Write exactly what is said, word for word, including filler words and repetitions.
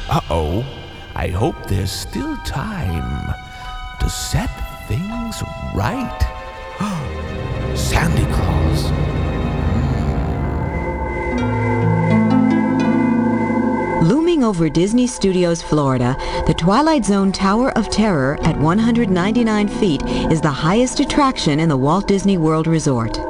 Uh-oh. I hope there's still time to set things right. Santa Claus. Looming over Disney Studios, Florida, the Twilight Zone Tower of Terror at one hundred ninety-nine feet is the highest attraction in the Walt Disney World Resort.